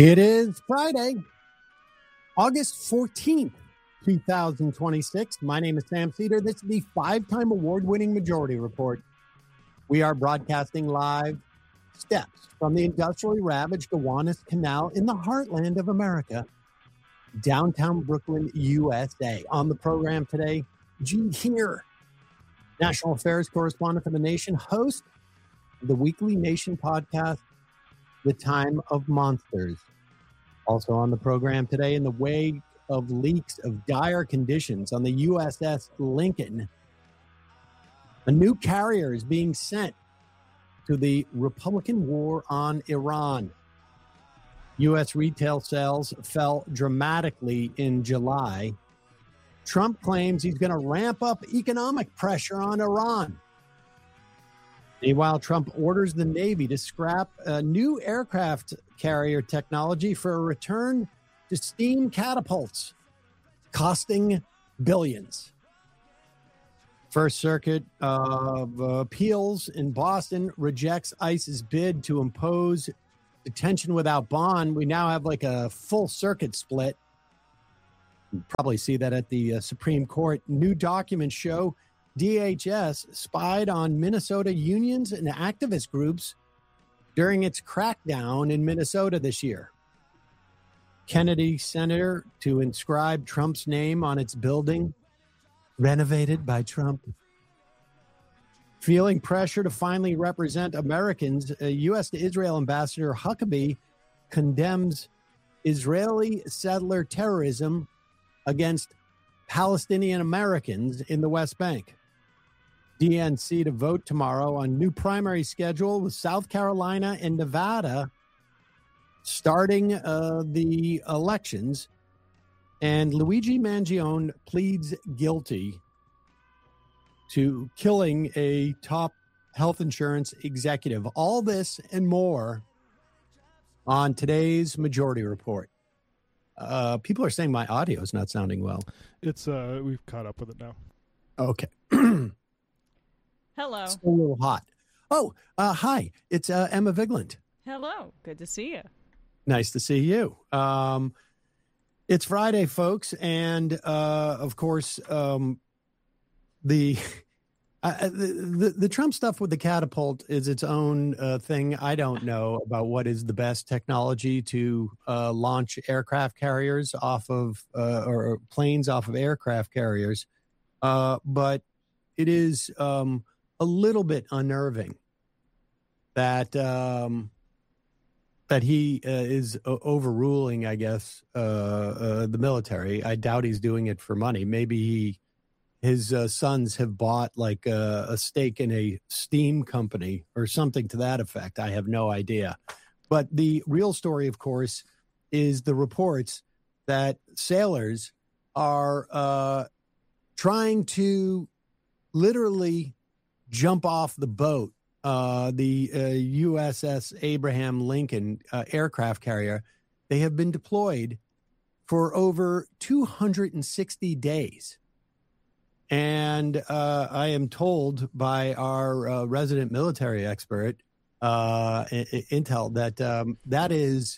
It is Friday, August 14th, 2026. My name is Sam Cedar. This is the five-time award-winning Majority Report. We are broadcasting live steps from the industrially ravaged Gowanus Canal in the heartland of America, downtown Brooklyn, USA. On the program today, Gene Heer, national affairs correspondent for The Nation, host of the weekly Nation podcast, The Time of Monsters. Also on the program today, in the wake of leaks of dire conditions on the USS Lincoln, a new carrier is being sent to the Republican war on Iran. U.S. retail sales fell dramatically in July. Trump claims he's going to ramp up economic pressure on Iran. Meanwhile, Trump orders the Navy to scrap a new aircraft carrier technology for a return to steam catapults, costing billions. First Circuit of Appeals in Boston rejects ICE's bid to impose detention without bond. We now have like a full circuit split. You probably see that at the Supreme Court. New documents show DHS spied on Minnesota unions and activist groups during its crackdown in Minnesota this year. Kennedy Center to inscribe Trump's name on its building, renovated by Trump. Feeling pressure to finally represent Americans, U.S. to Israel Ambassador Huckabee condemns Israeli settler terrorism against Palestinian Americans in the West Bank. DNC to vote tomorrow on new primary schedule with South Carolina and Nevada starting the elections. And Luigi Mangione pleads guilty to killing a top health insurance executive. All this and more on today's Majority Report. People are saying my audio is not sounding well. It's we've caught up with it now. Okay. Hello. It's a little hot. Oh, hi. It's Emma Vigland. Hello. Good to see you. Nice to see you. It's Friday, folks, and of course, the Trump stuff with the catapult is its own thing. I don't know about what is the best technology to launch aircraft carriers off of or planes off of aircraft carriers, but it is a little bit unnerving that that he is overruling, I guess, the military. I doubt he's doing it for money. Maybe his sons have bought like a stake in a steam company or something to that effect. I have no idea. But the real story, of course, is the reports that sailors are trying to literally jump off the boat, the USS Abraham Lincoln aircraft carrier. They have been deployed for over 260 days. And I am told by our resident military expert, Intel, that that is,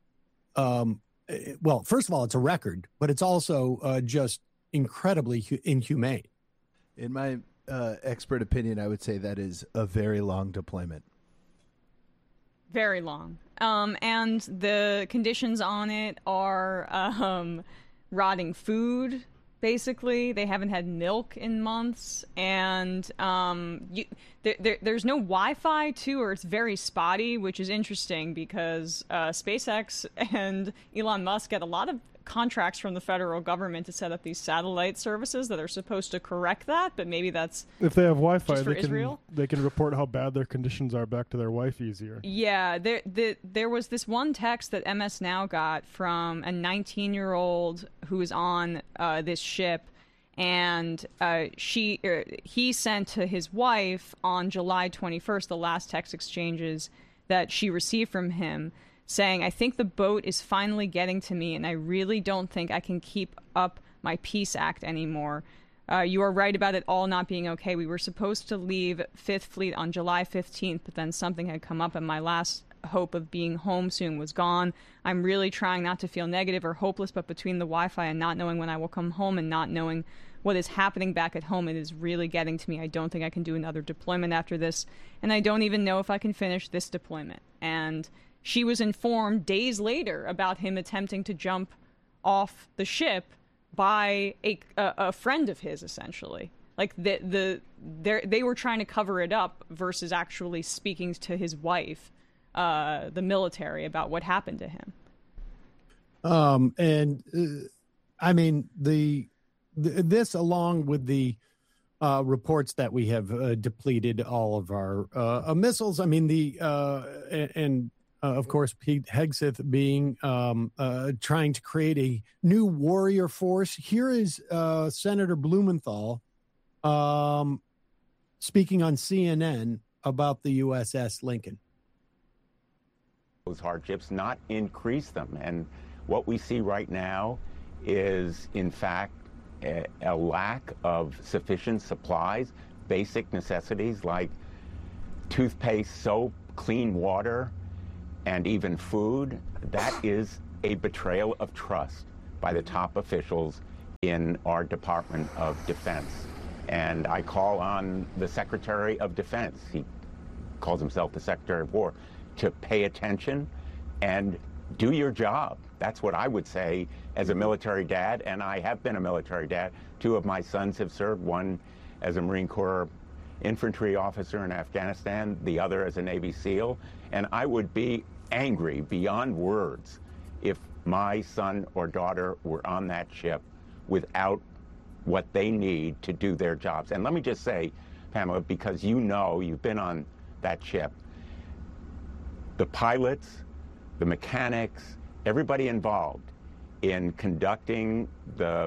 well, first of all, it's a record, but it's also just incredibly inhumane. In my expert opinion, I would say that is a very long deployment. Very long. And the conditions on it are rotting food, basically. They haven't had milk in months. And there's no Wi-Fi, too, or it's very spotty, which is interesting because SpaceX and Elon Musk get a lot of contracts from the federal government to set up these satellite services that are supposed to correct that, but maybe that's if they have Wi-Fi, they can report how bad their conditions are back to their wife easier. Yeah, there was this one text that MS Now got from a 19-year-old who was on this ship, and he sent to his wife on July 21st the last text exchanges that she received from him, saying, "I think the boat is finally getting to me, and I really don't think I can keep up my peace act anymore. You are right about it all not being okay. We were supposed to leave Fifth Fleet on July 15th, but then something had come up, and my last hope of being home soon was gone. I'm really trying not to feel negative or hopeless, but between the Wi-Fi and not knowing when I will come home and not knowing what is happening back at home, it is really getting to me. I don't think I can do another deployment after this, and I don't even know if I can finish this deployment. And she was informed days later about him attempting to jump off the ship by a friend of his, essentially. Like, they were trying to cover it up versus actually speaking to his wife, the military, about what happened to him. I mean, this, along with the reports that we have depleted all of our missiles. I mean, of course, Pete Hegseth being trying to create a new warrior force. Here is Senator Blumenthal speaking on CNN about the USS Lincoln. Those hardships, not increase them. And what we see right now is, in fact, a lack of sufficient supplies, basic necessities like toothpaste, soap, clean water, and even food. That is a betrayal of trust by the top officials in our Department of Defense. And I call on the Secretary of Defense, he calls himself the Secretary of War, to pay attention and do your job. That's what I would say as a military dad, and I have been a military dad. 2 of my sons have served, one as a Marine Corps infantry officer in Afghanistan, the other as a Navy SEAL. And I would be angry beyond words if my son or daughter were on that ship without what they need to do their jobs. And let me just say, Pamela, because you know, you've been on that ship, the pilots, the mechanics, everybody involved in conducting the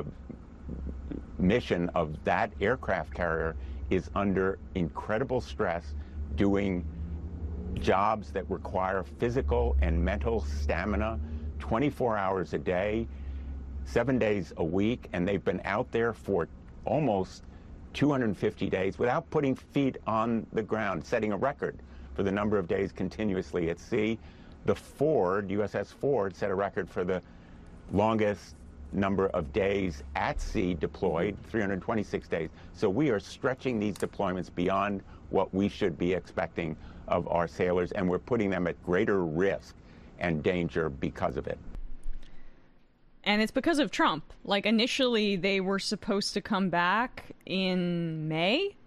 mission of that aircraft carrier is under incredible stress, doing jobs that require physical and mental stamina 24 hours a day, 7 days a week, and they've been out there for almost 250 days without putting feet on the ground, setting a record for the number of days continuously at sea. The Ford, USS Ford, set a record for the longest number of days at sea deployed, 326 days. So we are stretching these deployments beyond what we should be expecting of our sailors, and we're putting them at greater risk and danger because of it. And it's because of Trump. Like, initially, they were supposed to come back in May,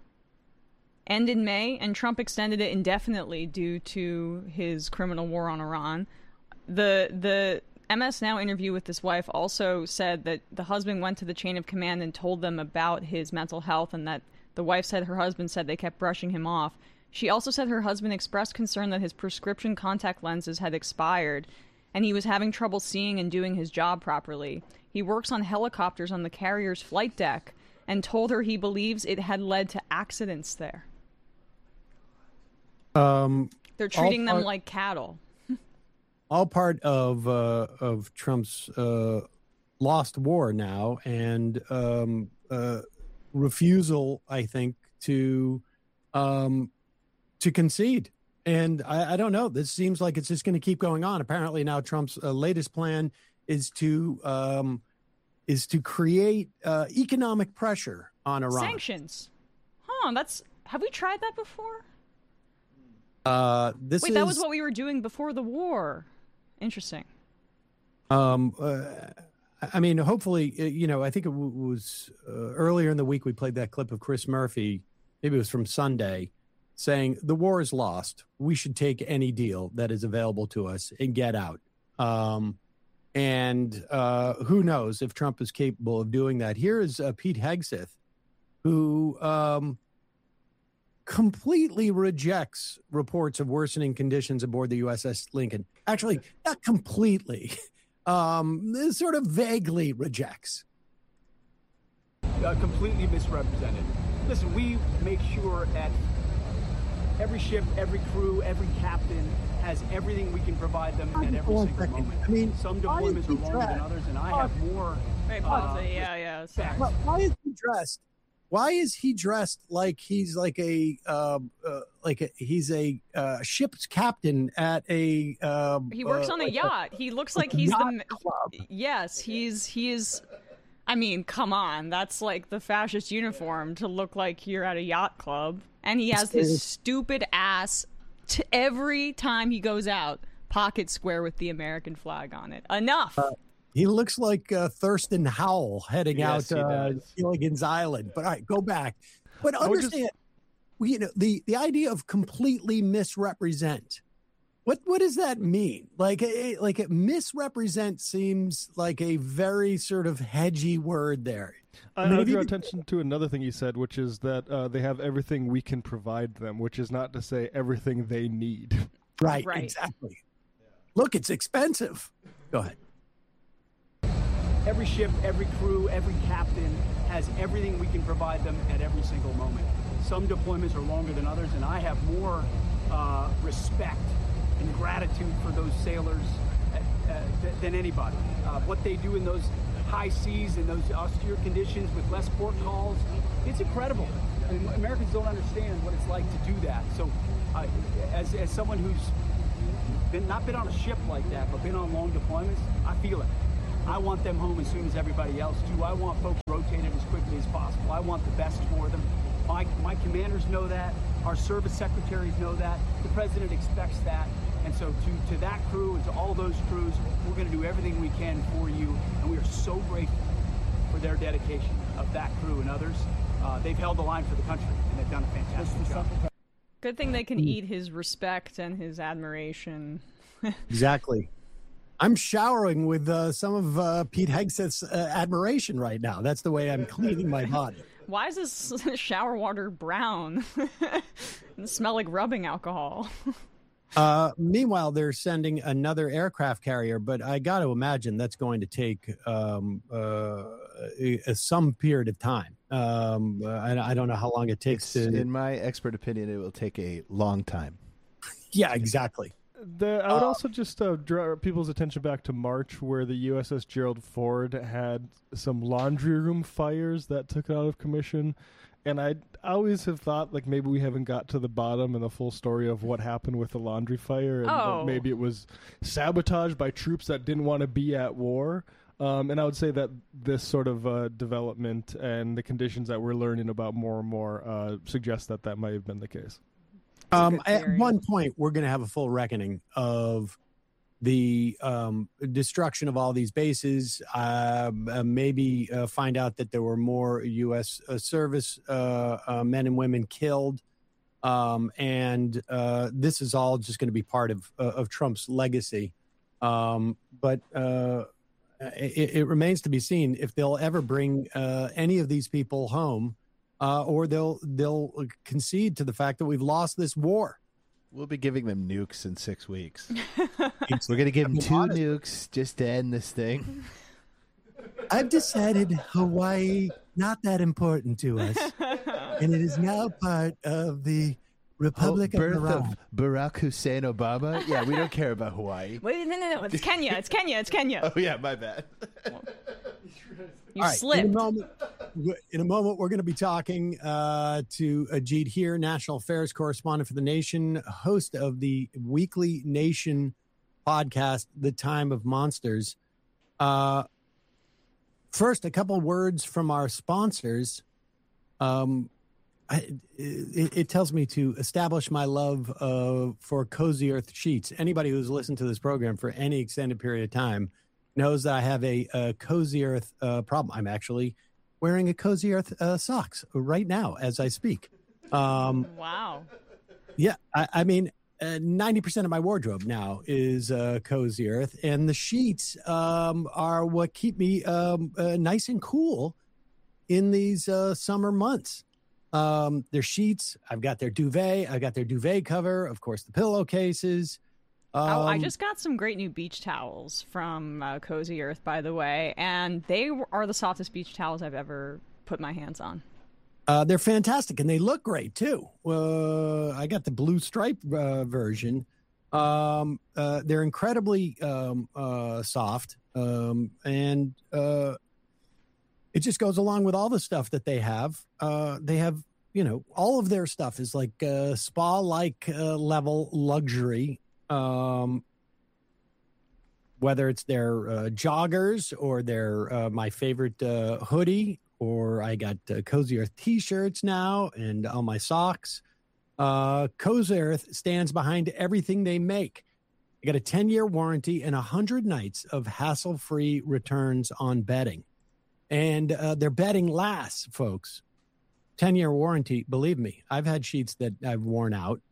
and Trump extended it indefinitely due to his criminal war on Iran. The MS Now interview with his wife also said that the husband went to the chain of command and told them about his mental health, and that the wife said her husband said they kept brushing him off. She also said her husband expressed concern that his prescription contact lenses had expired, and he was having trouble seeing and doing his job properly. He works on helicopters on the carrier's flight deck, and told her he believes it had led to accidents there. They're treating them like cattle. All part of Trump's lost war now, and refusal, I think, to concede. And I don't know. This seems like it's just going to keep going on. Apparently now Trump's latest plan is to create economic pressure on Iran. Sanctions. Have we tried that before? That was what we were doing before the war. Interesting. I mean, hopefully, I think it was earlier in the week we played that clip of Chris Murphy. Maybe it was from Sunday, saying the war is lost. We should take any deal that is available to us and get out. And who knows if Trump is capable of doing that. Here is Pete Hegseth, who completely rejects reports of worsening conditions aboard the USS Lincoln. Actually, not completely. Sort of vaguely rejects. Completely misrepresented. Listen, we make sure that every ship, every crew, every captain has everything we can provide them at every single moment. I mean, some deployments are longer than others, and I have more. Wait, pause it. Yeah. Why is he dressed Why is he dressed like he's he's a ship's captain at a? He works on a yacht. He looks like he's the club. Yes, he is. I mean, come on, that's like the fascist uniform to look like you're at a yacht club. And he has this stupid ass every time he goes out, pocket square with the American flag on it. Enough. He looks like Thurston Howell heading out Gilligan's Island. But all right, go back. But understand, the idea of completely misrepresent. What does that mean? Like misrepresent seems like a very sort of hedgy word there. I draw attention to another thing he said, which is that they have everything we can provide them, which is not to say everything they need. Right. Exactly. Look, it's expensive. Go ahead. Every ship, every crew, every captain has everything we can provide them at every single moment. Some deployments are longer than others, and I have more respect and gratitude for those sailors than anybody. What they do in those high seas and those austere conditions with less port calls, it's incredible. I mean, Americans don't understand what it's like to do that. So as someone who's not been on a ship like that, but been on long deployments, I feel it. I want them home as soon as everybody else do. I want folks rotated as quickly as possible. I want the best for them. My commanders know that. Our service secretaries know that. The president expects that. And so to that crew and to all those crews, we're going to do everything we can for you. And we are so grateful for their dedication of that crew and others. They've held the line for the country, and they've done a fantastic job. Good thing they can eat his respect and his admiration. Exactly. I'm showering with some of Pete Hegseth's admiration right now. That's the way I'm cleaning my body. Why is this shower water brown? It smells like rubbing alcohol. Meanwhile, they're sending another aircraft carrier, but I got to imagine that's going to take some period of time. I don't know how long it takes to. In my expert opinion, it will take a long time. Yeah, exactly. I would also just draw people's attention back to March, where the USS Gerald Ford had some laundry room fires that took it out of commission. And I always have thought, like, maybe we haven't got to the bottom and the full story of what happened with the laundry fire. And maybe it was sabotaged by troops that didn't want to be at war. And I would say that this sort of development and the conditions that we're learning about more and more suggest that might have been the case. At one point, we're going to have a full reckoning of the destruction of all these bases, maybe find out that there were more U.S. service men and women killed. And this is all just going to be part of Trump's legacy. But it remains to be seen if they'll ever bring any of these people home. Or they'll concede to the fact that we've lost this war. We'll be giving them nukes in 6 weeks. We're going to give them 2 nukes just to end this thing. I've decided Hawaii not that important to us, and it is now part of the Republic of Iran. Of Barack Hussein Obama? Yeah, we don't care about Hawaii. Wait, no. It's Kenya. It's Kenya. Oh, yeah, my bad. You slipped. In a moment, we're going to be talking to Ajit Heer, National Affairs Correspondent for The Nation, host of the weekly Nation podcast, The Time of Monsters. First, a couple words from our sponsors. It tells me to establish my love for Cozy Earth sheets. Anybody who's listened to this program for any extended period of time knows that I have a Cozy Earth problem. I'm actually wearing a Cozy Earth socks right now as I speak. Wow. Yeah, I mean, 90% of my wardrobe now is Cozy Earth, and the sheets are what keep me nice and cool in these summer months. Their sheets, I've got their duvet, I've got their duvet cover, of course, the pillowcases. I just got some great new beach towels from Cozy Earth, by the way, and they are the softest beach towels I've ever put my hands on. They're fantastic, and they look great, too. I got the blue stripe version. They're incredibly soft, and it just goes along with all the stuff that they have. They have, all of their stuff is like spa-like level luxury. Whether it's their joggers or their my favorite hoodie, or I got Cozy Earth t-shirts now and all my socks. Cozy Earth stands behind everything they make. They got a 10-year warranty and 100 nights of hassle-free returns on bedding. And their bedding lasts, folks. 10-year warranty, believe me. I've had sheets that I've worn out.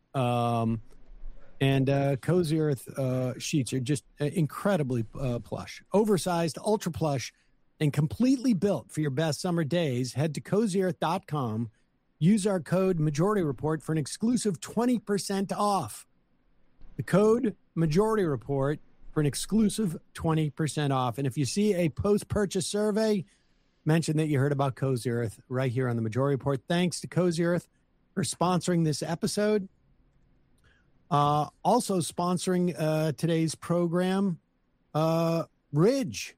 And Cozy Earth sheets are just incredibly plush. Oversized, ultra plush, and completely built for your best summer days. Head to CozyEarth.com. Use our code Majority Report for an exclusive 20% off. The code Majority Report for an exclusive 20% off. And if you see a post-purchase survey, mention that you heard about Cozy Earth right here on the Majority Report. Thanks to Cozy Earth for sponsoring this episode. Also sponsoring today's program, Ridge.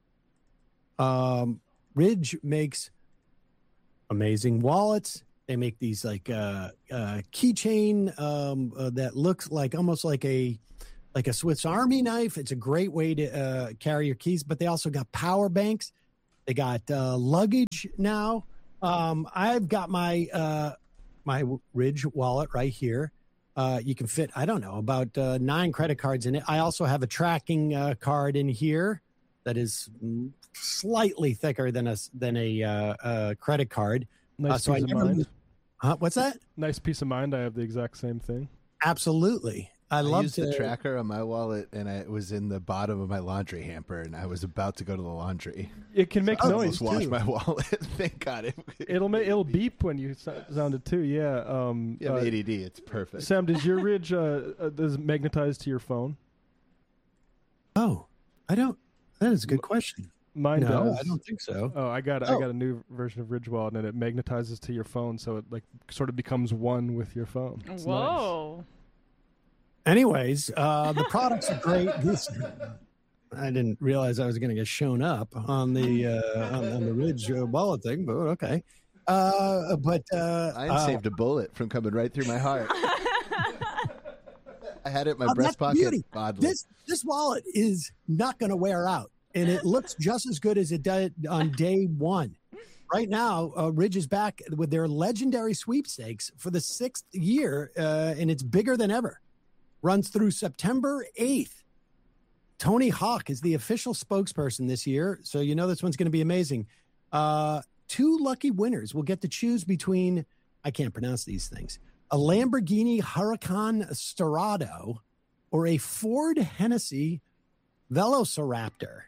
Ridge makes amazing wallets. They make these like keychain that looks like almost like a Swiss Army knife. It's a great way to carry your keys, but they also got power banks. They got luggage now. I've got my my Ridge wallet right here. You can fit, I don't know, about 9 credit cards in it. I also have a tracking card in here that is slightly thicker than a credit card. Nice piece of mind. What's that? Nice peace of mind. I have the exact same thing. Absolutely. I used the tracker on my wallet, and it was in the bottom of my laundry hamper, and I was about to go to the laundry. It can make noise. Wash my wallet. Thank God. It'll beep when you sound it too. Yeah. You have ADD. It's perfect. Sam, does your Ridge does it magnetize to your phone? Oh, I don't. That is a good question. Mine does. I don't think so. Oh, I got a new version of Ridge Wallet, and it magnetizes to your phone, so it like sort of becomes one with your phone. It's Whoa. Nice. Anyways, the products are great. I didn't realize I was going to get shown up on the on the Ridge wallet thing, but okay. I saved a bullet from coming right through my heart. I had it in my breast pocket. Oddly. This wallet is not going to wear out, and it looks just as good as it did on day one. Right now, Ridge is back with their legendary sweepstakes for the 6th year, and it's bigger than ever. Runs through September 8th. Tony Hawk is the official spokesperson this year, so you know this one's going to be amazing. 2 lucky winners will get to choose between, I can't pronounce these things, a Lamborghini Huracan Storado or a Ford Hennessy Velociraptor.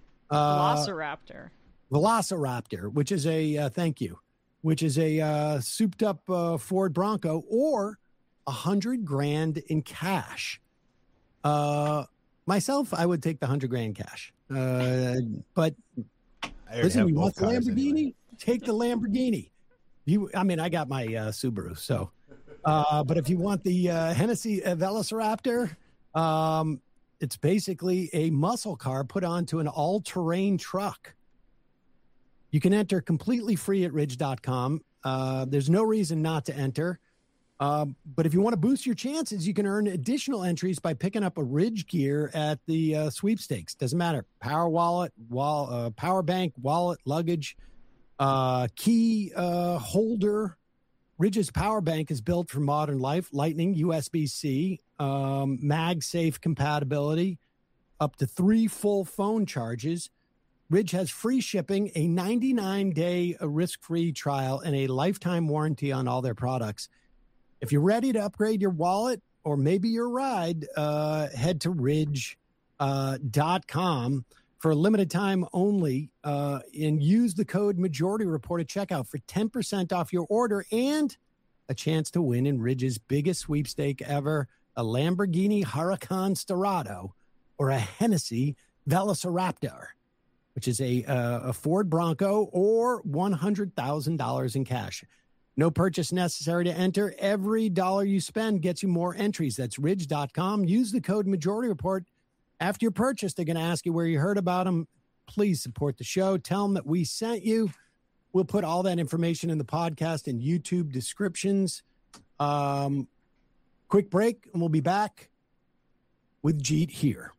Velociraptor, which is a, thank you, which is a souped-up Ford Bronco, or $100,000 in cash. Myself, I would take the $100,000 cash. But listen, you want the Lamborghini? Anyway. Take the Lamborghini. I got my Subaru, so. But if you want the Hennessy Velociraptor, it's basically a muscle car put onto an all-terrain truck. You can enter completely free at Ridge.com. There's no reason not to enter. But if you want to boost your chances, you can earn additional entries by picking up a Ridge gear at the sweepstakes. Doesn't matter. Power wallet, power bank, wallet, luggage, key holder. Ridge's power bank is built for modern life. Lightning, USB-C, MagSafe compatibility, up to 3 full phone charges. Ridge has free shipping, a 99-day risk-free trial, and a lifetime warranty on all their products. If you're ready to upgrade your wallet or maybe your ride, head to Ridge.com for a limited time only, and use the code Majority Report at checkout for 10% off your order and a chance to win in Ridge's biggest sweepstake ever, a Lamborghini Huracan Storado or a Hennessy Velociraptor, which is a Ford Bronco, or $100,000 in cash. No purchase necessary to enter. Every dollar you spend gets you more entries. That's Ridge.com. Use the code Majority Report. After your purchase, they're going to ask you where you heard about them. please support the show. Tell them that we sent you. We'll put all that information in the podcast and YouTube descriptions. Quick break, and we'll be back with Jeet here.